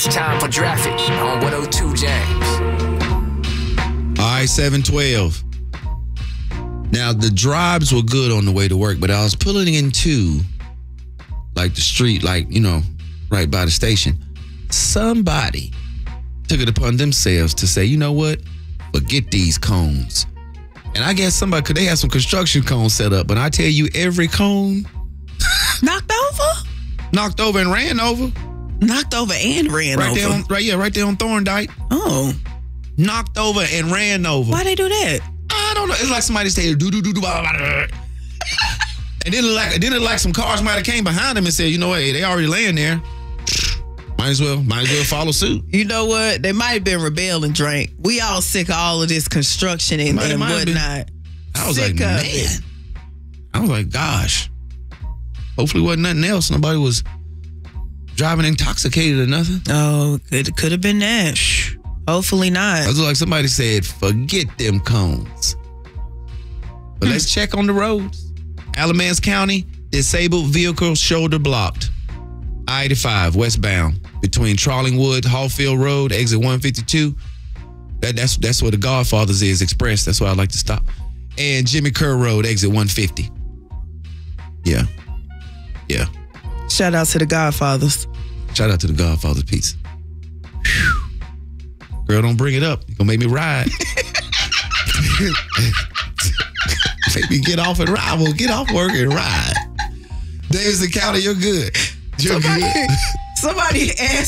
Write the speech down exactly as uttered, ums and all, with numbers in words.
It's time for traffic on one oh two James. All right, seven twelve. Now, the drives were good on the way to work, but I was pulling into, like, the street, like, you know, right by the station. Somebody took it upon themselves to say, you know what? Forget these cones. And I guess somebody, could they have some construction cones set up, but I tell you, every cone Knocked over? knocked over and ran over. Knocked over and ran Right over. there on, right, yeah, right there on Thorndike. Oh. Knocked over and ran over. Why they do that? I don't know. It's like somebody said, do, do, do, do, blah, blah, blah. And then it like, then it like some cars might have came behind them and said, you know what, hey, they already laying there. Might as well, might as well follow suit. You know what? They might have been rebelling, Drake. We all sick of all of this construction and, Might- and might have been. whatnot. I was Sick like, of man. it. I was like, gosh. Hopefully it wasn't nothing else. Nobody was driving intoxicated or nothing. Oh, it could have been that. Hopefully It not. was like somebody said, forget them cones. But let's check on the roads. Alamance County, disabled vehicle shoulder blocked. I eighty-five westbound between Trollingwood, Hallfield Road, exit one fifty-two. That, that's that's where the Godfathers is, Express. That's where I like to stop. And Jimmy Kerr Road, exit one fifty. Yeah. Yeah. Shout out to the Godfathers. Shout out to the Godfather Pizza. Whew. Girl, don't bring it up. You're going to make me ride. Make me get off and ride. Well, get off work and ride. Davidson County, you're good. You're Somebody, good. somebody asked